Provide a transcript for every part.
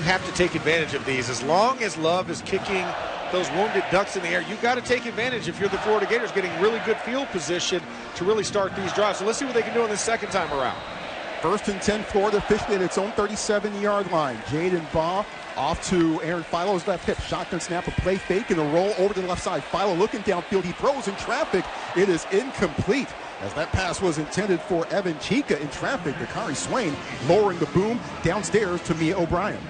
have to take advantage of these. As long as Love is kicking those wounded ducks in the air, you've got to take advantage if you're the Florida Gators, getting really good field position to really start these drives. So let's see what they can do on this second time around. 1st and 10, Florida officially at its own 37-yard line. Jaden Baugh off to Aaron Philo's left hip. Shotgun snap, a play fake, and a roll over to the left side. Philo looking downfield. He throws in traffic. It is incomplete, as that pass was intended for Evan Chica in traffic. Dakari Swain lowering the boom downstairs to Mia O'Brien.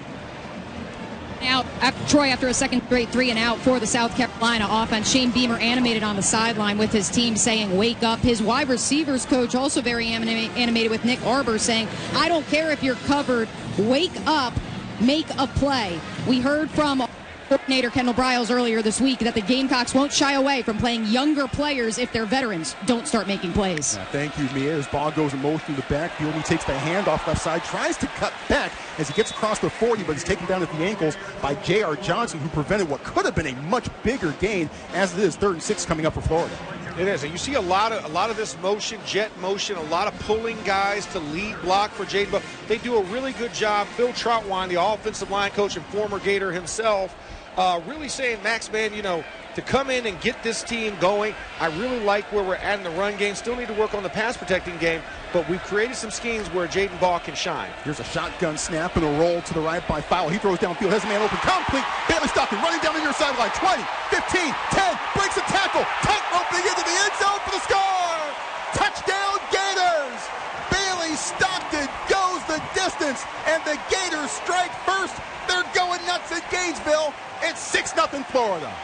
Out after Troy, after a second straight 3-and-out for the South Carolina offense. Shane Beamer animated on the sideline with his team saying, "Wake up." His wide receivers coach also very animated with Nick Arbor saying, "I don't care if you're covered. Wake up. Make a play." We heard from coordinator Kendall Briles earlier this week that the Gamecocks won't shy away from playing younger players if their veterans don't start making plays. Yeah, thank you, Mia. As Baugh goes in motion to the backfield, he takes the handoff left side, tries to cut back as he gets across the 40, but is taken down at the ankles by J.R. Johnson, who prevented what could have been a much bigger gain, as it is 3rd and 6 coming up for Florida. It is, and you see a lot of this motion, jet motion, a lot of pulling guys to lead block for Jaden Baugh. They do a really good job. Phil Troutwine, the offensive line coach and former Gator himself, really saying, Max, man, to come in and get this team going. I really like where we're at in the run game. Still need to work on the pass protecting game, but we've created some schemes where Jaden Baugh can shine. Here's a shotgun snap and a roll to the right by Philo. He throws downfield, has a man open, complete. Bailey Stockton running down the near sideline. 20, 15, 10, breaks a tackle. Tight roping into the end zone for the score. Touchdown Gators. Bailey Stockton goes the distance, and the Gators strike first. They're going nuts at Gainesville. It's 6-0 Florida.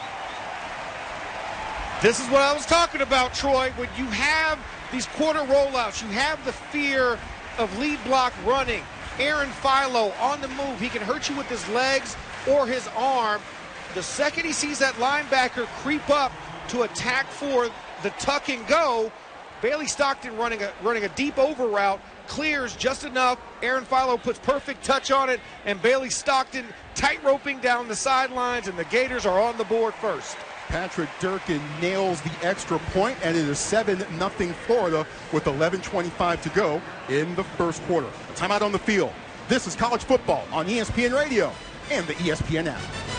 This is what I was talking about, Troy. When you have these quarter rollouts, you have the fear of lead block running. Aaron Philo on the move. He can hurt you with his legs or his arm. The second he sees that linebacker creep up to attack for the tuck and go, Bailey Stockton running a deep over route, clears just enough. Aaron Philo puts perfect touch on it, and Bailey Stockton tight roping down the sidelines, and the Gators are on the board first. Patrick Durkin nails the extra point, and it is 7-0 Florida with 11:25 to go in the first quarter. A timeout on the field. This is college football on ESPN Radio and the ESPN app.